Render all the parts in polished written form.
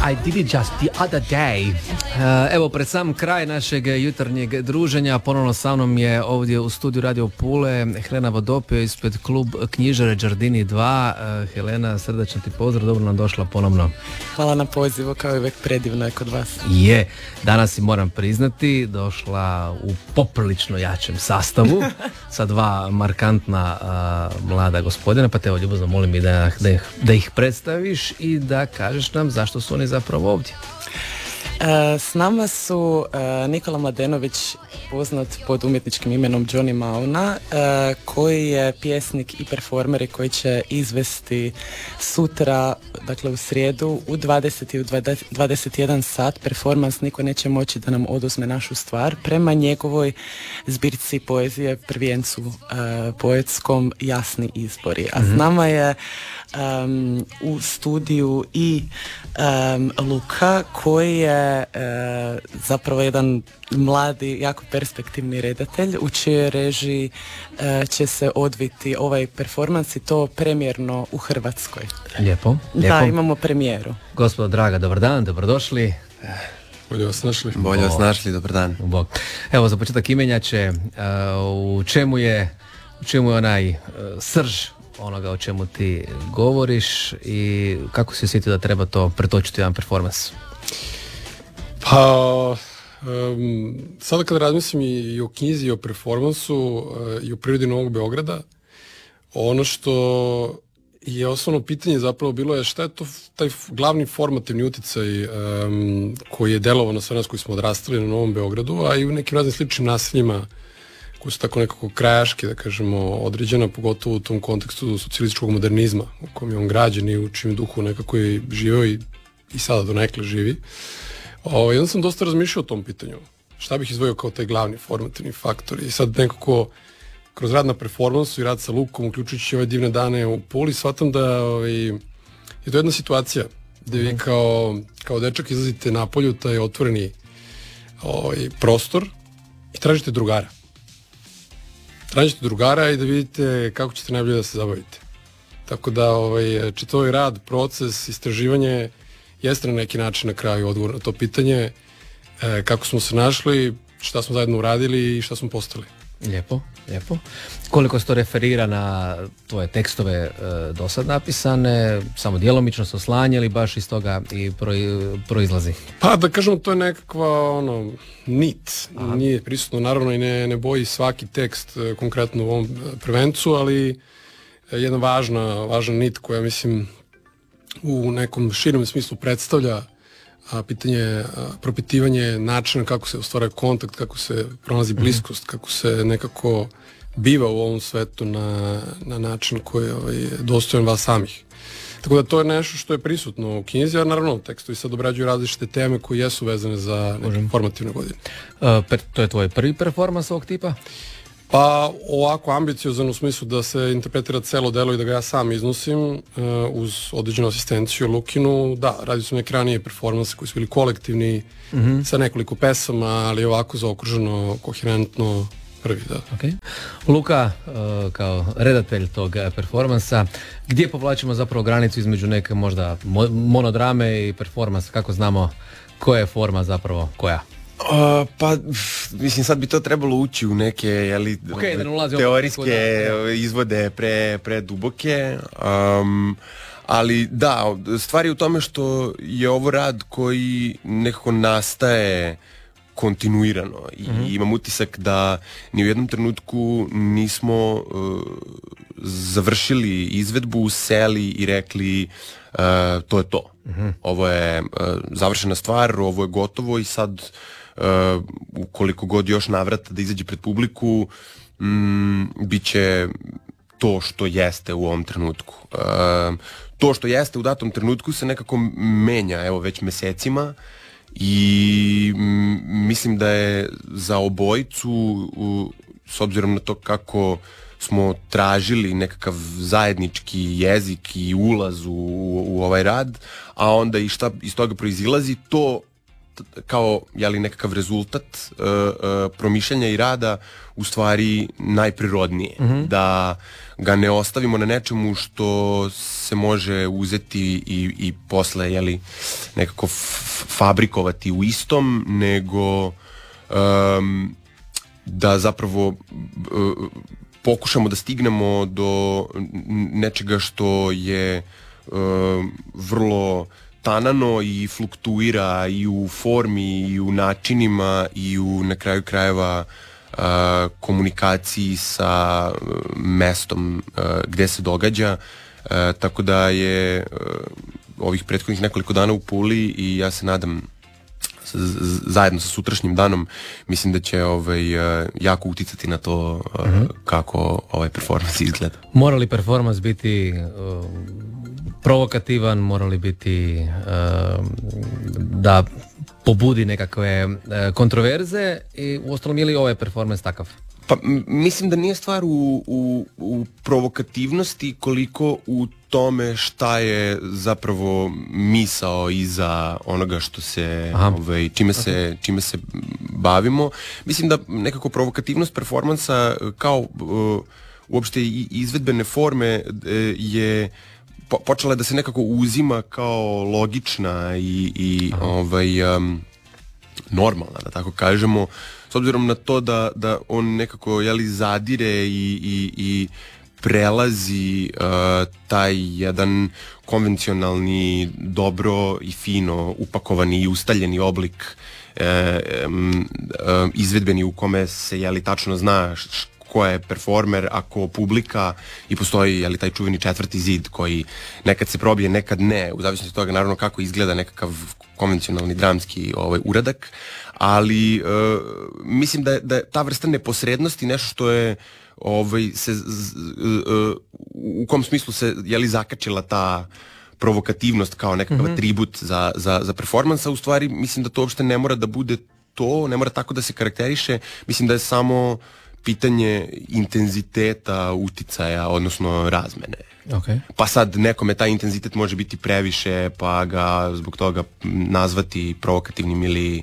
I did it just the other day. Evo, pred sam kraj našeg jutarnjeg druženja, ponovno sa mnom je ovdje u studiju Radio Pule Helena Vodopio ispred klub knjižare Giardini 2. Helena, srdačan ti pozdrav, dobro nam došla ponovno. Hvala na pozivu, kao i uvijek predivno je kod vas. Je, danas si moram priznati, došla u poprilično jačem sastavu sa dva markantna mlada gospodina, pa te evo ljubazno molim i da ih predstaviš i da kažeš nam zašto su oni zapravo ovdje. S nama su Nikola Mladenović, poznat pod umjetničkim imenom Johnny Mauna, koji je pjesnik i performer i koji će izvesti sutra, dakle u srijedu u 20 i u 21 sat performans Niko neće moći da nam oduzme našu stvar prema njegovoj zbirci poezije, prvijencu poetskom Jasni izbori. A s nama je u studiju i Luka, koji je zapravo jedan mladi, jako perspektivni redatelj u čijoj režiji će se odviti ovaj performans i to premijerno u Hrvatskoj. Lijepo. Da, imamo premijeru. Gospodo draga, dobar dan, dobrodošli. Bolje vas našli. Bolje vas našli, dobar dan. Bog. Evo, za početak imenjače, u čemu je onaj srž onoga o čemu ti govoriš i kako si osjetio da treba to pretočiti u jedan performans? Pa, sada kad razmislim i o knjizi i o performansu i o prirodi Novog Beograda, ono što je osnovno pitanje zapravo bilo je šta je to taj glavni formativni uticaj koji je delovao na sve nas koji smo odrastali na Novom Beogradu, a i u nekim raznim sličnim naseljima koji su tako nekako krajaški, da kažemo, određena, pogotovo u tom kontekstu socijalističkog modernizma u kojem je on građen i u čim duhu nekako je živeo i sada donekle živi. Jedan sam dosta razmišljao o tom pitanju. Šta bih izdvojio kao taj glavni formativni faktor? I sad nekako kroz rad na performansu i rad sa Lukom, uključujući ove divne dane u Puli, shvatam da je to jedna situacija gde vi kao dečak izlazite napolju, taj otvoreni prostor i tražite drugara. Tražite drugara i da vidite kako ćete najbolje da se zabavite. Tako da čitav rad, proces, istraživanje jeste na neki način na kraju odgovor na to pitanje, kako smo se našli, šta smo zajedno uradili i šta smo postali. Lijepo, lijepo. Koliko se to referira na tvoje tekstove do sad napisane, samo djelomično se oslanjali, baš iz toga i proizlazi? Pa da kažemo, to je nekakva nit. Aha. Nije prisutno, naravno i ne boji svaki tekst konkretno u ovom prvencu, ali jedna važna nit koja mislim u nekom širem smislu predstavlja pitanje, propitivanje načina kako se ostvaruje kontakt, kako se pronazi bliskost, kako se nekako biva u ovom svetu na način koji je dostojan vas samih. Tako da to je nešto što je prisutno u knjizi, a naravno tekstovi sad obrađuju različite teme koje jesu vezane za neke formativne godine. To je tvoj prvi performans ovog tipa? Pa ovako ambiciozan u smislu da se interpretira celo delo i da ga ja sam iznosim uz određenu asistenciju Lukinu. Da, radio sam neke ranije performanse koji su bili kolektivni sa nekoliko pesama, ali ovako zaokruženo, koherentno prvi, da. Okay. Luka, kao redatelj tog performansa, gdje povlačimo zapravo granicu između neke možda monodrame i performansa? Kako znamo koja je forma zapravo koja? Pa, mislim, sad bi to trebalo ući u neke teorijske izvode pre duboke, ali da, stvar je u tome što je ovo rad koji nekako nastaje kontinuirano i imam utisak da ni u jednom trenutku nismo završili izvedbu, seli i rekli to je to. Ovo je završena stvar, ovo je gotovo i sad ukoliko god još navrata da izađe pred publiku, bit će to što jeste u ovom trenutku. To što jeste u datom trenutku se nekako menja, evo, već mesecima i mislim da je za obojicu, s obzirom na to kako smo tražili nekakav zajednički jezik i ulaz u ovaj rad, a onda i šta iz toga proizilazi, to kao nekakav rezultat promišljanja i rada u stvari najprirodnije. Da ga ne ostavimo na nečemu što se može uzeti i posle nekako fabrikovati u istom, nego da zapravo pokušamo da stignemo do nečega što je vrlo tanano i fluktuira i u formi i u načinima i u na kraju krajeva komunikaciji sa mestom gde se događa, tako da je ovih prethodnih nekoliko dana u Puli i ja se nadam zajedno sa sutrašnjim danom mislim da će jako uticati na to kako ovaj performans izgleda. Mora li performans biti provokativan, mora li biti da pobudi nekakve kontroverze i uostalom je li ovaj performans takav? Pa mislim da nije stvar u provokativnosti koliko u tome šta je zapravo misao iza onoga što se čime se bavimo. Mislim da nekako provokativnost performansa kao uopšte izvedbene forme je počela da se nekako uzima kao logična i normalna, da tako kažemo, s obzirom na to da on nekako zadire i prelazi taj jedan konvencionalni, dobro i fino upakovani i ustaljeni oblik izvedbeni u kome se tačno zna ko je performer, ako publika i postoji taj čuveni četvrti zid koji nekad se probije, nekad ne, u zavisnosti od toga naravno kako izgleda nekakav konvencionalni dramski uradak, ali mislim da je ta vrsta neposrednosti nešto što je u kom smislu se zakačila ta provokativnost kao nekakav atribut za performansa. U stvari mislim da to uopšte ne mora da bude to, ne mora tako da se karakteriše, mislim da je samo pitanje intenziteta uticaja, odnosno razmene. Okay. Pa sad nekome taj intenzitet može biti previše, pa ga zbog toga nazvati provokativnim ili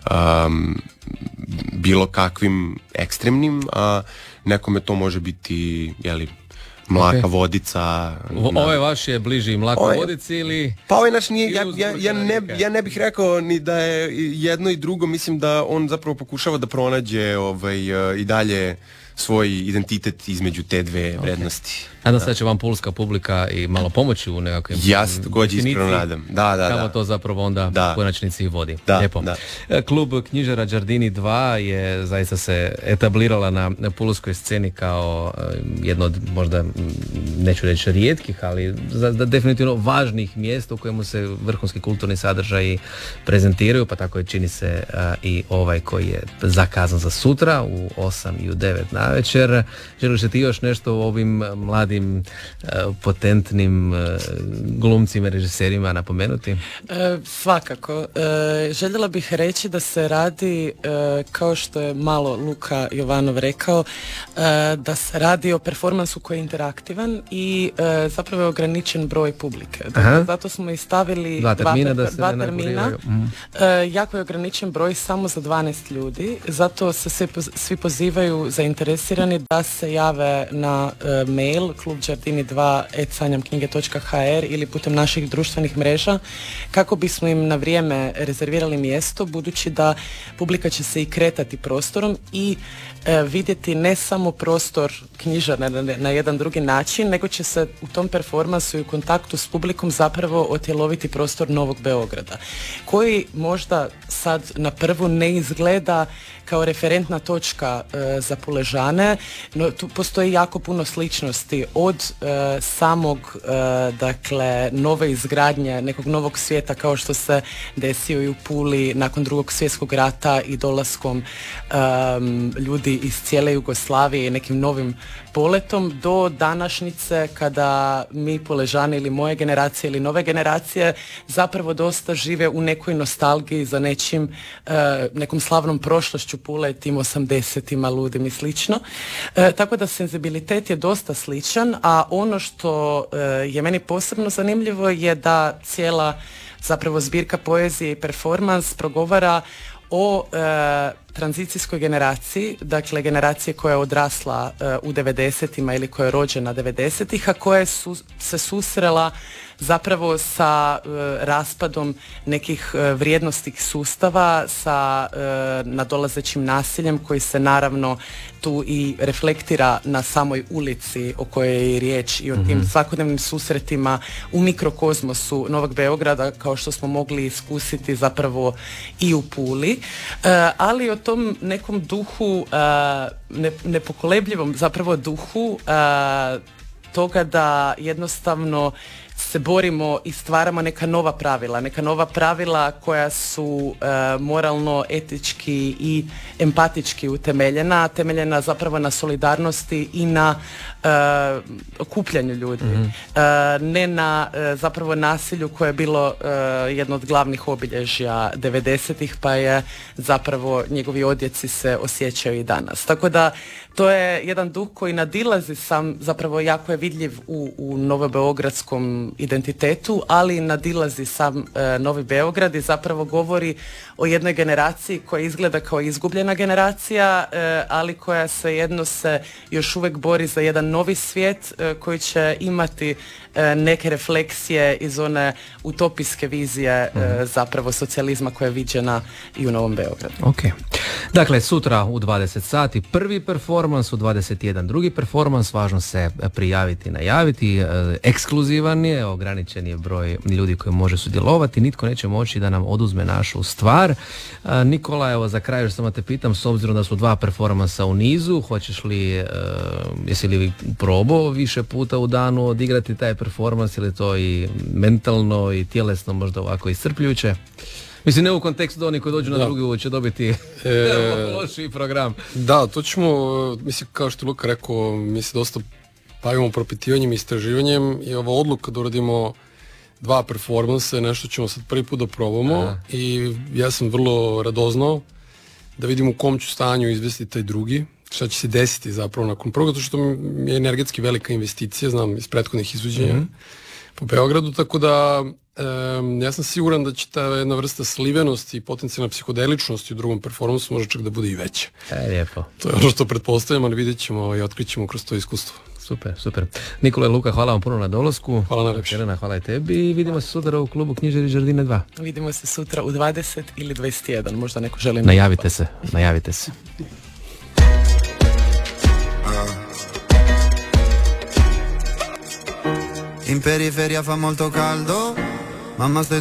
bilo kakvim ekstremnim, a nekome to može biti mlaka vodica. Ovaj vaš je bliži mlakoj vodici ili... Pa ovaj naš nije, ja ne bih rekao ni da je jedno i drugo, mislim da on zapravo pokušava da pronađe i dalje svoj identitet između te dve vrednosti. Nadam se da će vam pulska publika i malo pomoći u nekakvim ja se također iskreno nadam. Kamo to zapravo onda u konačnici i vodi. Lijepo. Klub knjižara Giardini 2 je zaista se etablirala na pulskoj sceni kao jedno od možda, neću reći rijetkih, ali definitivno važnih mjesta u kojemu se vrhunski kulturni sadržaji prezentiraju, pa tako je čini se i ovaj koji je zakazan za sutra u 8 i u 9 navečer. Želiš ti još nešto o ovim mladim potentnim glumcima, režiserima napomenuti? Svakako. Željela bih reći da se radi, kao što je malo Luka Jovanov rekao, da se radi o performansu koji je interaktivan i zapravo je ograničen broj publike. Dakle, zato smo i stavili dva termina. Jako je ograničen broj samo za 12 ljudi. Zato se svi pozivaju zainteresirani da se jave na mail klubgiardini2@sanjamknjige.hr ili putem naših društvenih mreža kako bismo im na vrijeme rezervirali mjesto, budući da publika će se i kretati prostorom i vidjeti ne samo prostor knjižara na jedan drugi način, nego će se u tom performansu i u kontaktu s publikom zapravo otjeloviti prostor Novog Beograda, koji možda sad na prvu ne izgleda kao referentna točka za Puležane, no tu postoji jako puno sličnosti od samog nove izgradnje nekog novog svijeta kao što se desio i u Puli nakon Drugog svjetskog rata i dolaskom ljudi iz cijele Jugoslavije i nekim novim poletom do današnjice kada mi Puležani ili moje generacije ili nove generacije zapravo dosta žive u nekoj nostalgiji za nekom slavnom prošlošću Pule, tim 80-ima, ludim i slično. Tako da senzibilitet je dosta sličan, a ono što je meni posebno zanimljivo je da cijela zapravo zbirka poezije i performans progovara o tranzicijskoj generaciji, dakle generacije koja je odrasla u 90-ima ili koja je rođena 90-ih, a koja se susrela zapravo sa raspadom nekih vrijednosnih sustava, sa nadolazećim nasiljem koji se naravno tu i reflektira na samoj ulici o kojoj je i riječ i o tim svakodnevnim susretima u mikrokozmosu Novog Beograda, kao što smo mogli iskusiti zapravo i u Puli, ali o tom nekom duhu, nepokolebljivom zapravo duhu toga da jednostavno se borimo i stvaramo neka nova pravila koja su moralno, etički i empatički temeljena zapravo na solidarnosti i na okupljanju ljudi. Ne na zapravo nasilju koje je bilo jedno od glavnih obilježja 90-ih, pa je zapravo njegovi odjeci se osjećaju i danas. Tako da to je jedan duh koji nadilazi zapravo jako je vidljiv u novobeogradskom identitetu, ali nadilazi sam Novi Beograd i zapravo govori o jednoj generaciji koja izgleda kao izgubljena generacija, ali koja svejedno se još uvijek bori za jedan novi svijet koji će imati neke refleksije iz one utopijske vizije zapravo socijalizma koja je viđena i u Novom Beogradu. Ok. Dakle, sutra u 20 sati prvi performans, u 21 drugi performans, važno se prijaviti, najaviti, ekskluzivan je, ograničen je broj ljudi koji može sudjelovati, nitko neće moći da nam oduzme našu stvar. Nikola, evo za kraj još samo te pitam, s obzirom da su 2 performansa u nizu, hoćeš li, jesi li probao više puta u danu odigrati taj performans, ili to i mentalno i tjelesno možda ovako iscrpljujuće? Mislim, ne u kontekstu da oni koji dođu na drugi će dobiti lošiji program. Da, to ćemo, mislim, kao što je Luka rekao, mi se dosta bavimo propitivanjem i istraživanjem i ova odluka da uradimo 2 performansa, nešto ćemo sad prvi put da probamo. I ja sam vrlo radoznao da vidim u kom ću stanju izvesti taj drugi, šta će se desiti zapravo nakon prvog, zato što mi je energetski velika investicija, znam iz prethodnih izvođenja po Beogradu, tako da ja sam siguran da će ta jedna vrsta slivenosti i potencijalna psihodeličnosti u drugom performansu može čak da bude i veća. Lijepo. To je ono što pretpostavljam, ali vidjet ćemo i otkrit ćemo kroz to iskustvo. Super. Nikola i Luka, hvala vam puno na dolasku. Hvala najlepše. Jelena, hvala i tebi i vidimo se sutra u klubu Knjižari Žardine 2. Vidimo se sutra u 20 ili 21, možda neko želi... Najavite se. In periferia fa molto caldo, mamma sto